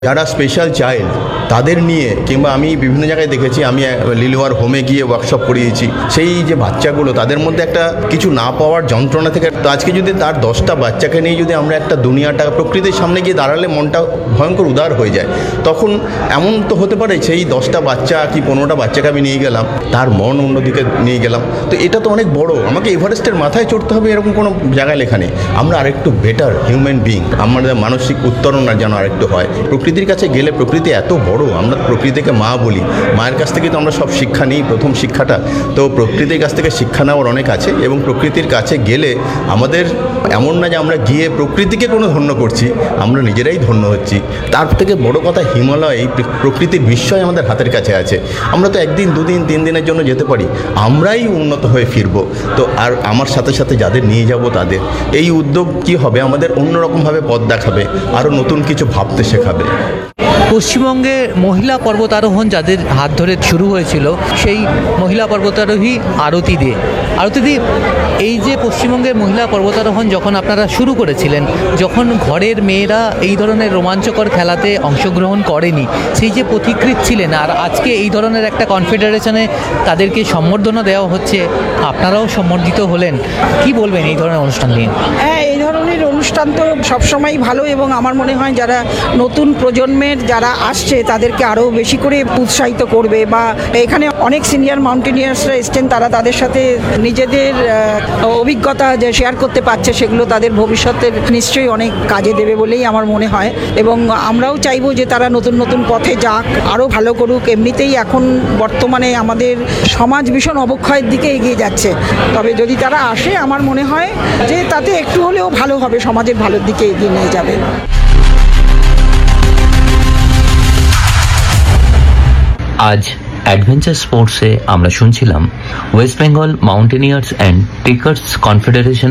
যারা special child তাদের নিয়ে, কিংবা আমি বিভিন্ন জায়গায় দেখেছি, আমি লিলুয়ার হোমে গিয়ে ওয়ার্কশপ করিয়েছি, সেই যে বাচ্চাগুলো তাদের মধ্যে একটা কিছু না পাওয়ার যন্ত্রণা থেকে, তো আজকে যদি তার 10টা বাচ্চাকে নিয়ে যদি আমরা একটা দুনিয়াটা প্রকৃতির সামনে গিয়ে দাঁড়ালে মনটা ভয়ঙ্কর উদার হয়ে যায়। তখন এমন তো হতে পারে সেই 10টা বাচ্চা কি 15টা বাচ্চাকে আমি নিয়ে গেলাম, তার মন অন্যদিকে নিয়ে গেলাম, তো এটা তো অনেক বড়। আমাকে এভারেস্টের মাথায় চড়তে হবে এরকম কোনো জায়গায় লেখা নেই। আমরা আরেকটু বেটার হিউম্যান বিইং, আমাদের মানসিক উত্তরণ যেন আরেকটু হয়। প্রকৃতির কাছে গেলে, প্রকৃতি এত বড়, আমরা প্রকৃতিকে মা বলি, মায়ের কাছ থেকে তো আমরা সব শিক্ষা নিই, প্রথম শিক্ষাটা তো প্রকৃতির কাছ থেকে শিক্ষা নেওয়ার অনেক আছে। এবং প্রকৃতির কাছে গেলে আমাদের এমন না যে আমরা গিয়ে প্রকৃতিকে কোনো ধন্য করছি, আমরা নিজেরাই ধন্য হচ্ছি। তার থেকে বড় কথা, হিমালয় প্রকৃতির বিস্ময় আমাদের হাতের কাছে আছে। আমরা তো একদিন, দুদিন, 3 দিনের জন্য যেতে পারি, আমরাই উন্নত হয়ে ফিরবো। তো আর আমার সাথে সাথে যাদের নিয়ে যাব তাদের এই উদ্যোগ কি হবে, আমাদের অন্যরকমভাবে পথ দেখাবে, আরও নতুন কিছু ভাবতে শেখাবে। পশ্চিমবঙ্গে মহিলা পর্বতারোহণ যাদের হাত ধরে শুরু হয়েছিল, সেই মহিলা পর্বতারোহী আরতি দে। এই যে পশ্চিমবঙ্গের মহিলা পর্বতারোহণ যখন আপনারা শুরু করেছিলেন, যখন ঘরের মেয়েরা এই ধরনের রোমাঞ্চকর খেলাতে অংশগ্রহণ করেনি, সেই যে পথিকৃৎ ছিলেন, আর আজকে এই ধরনের একটা কনফেডারেশনে তাদেরকে সম্বর্ধনা দেওয়া হচ্ছে, আপনারাও সম্বর্ধিত হলেন, কি বলবেন এই ধরনের অনুষ্ঠান নিয়ে? হ্যাঁ, এই ধরনের অনুষ্ঠান তো সবসময়ই ভালো, এবং আমার মনে হয় যারা নতুন প্রজন্মের যারা আসছে তাদেরকে আরও বেশি করে উৎসাহিত করবে। বা এখানে অনেক সিনিয়র মাউন্টেনিয়ার্সরা এসছেন, তারা তাদের সাথে নিজেদের অভিজ্ঞতা যে শেয়ার করতে পারছে, সেগুলো তাদের ভবিষ্যতের নিশ্চয়ই অনেক কাজে দেবে বলেই আমার মনে হয়। এবং আমরাও চাইবো যে তারা নতুন নতুন পথে যাক, আরও ভালো করুক। এমনিতেই এখন বর্তমানে আমাদের সমাজ ভীষণ অবক্ষয়ের দিকে এগিয়ে যাচ্ছে, তবে যদি তারা আসে, আমার মনে হয় যে তাতে একটু হলেও ভালো হবে, সমাজের ভালোর দিকে এগিয়ে নিয়ে যাবে। আজ অ্যাডভেঞ্চার স্পোর্টসে আমরা শুনছিলাম West Bengal mountaineers and trekkers confederation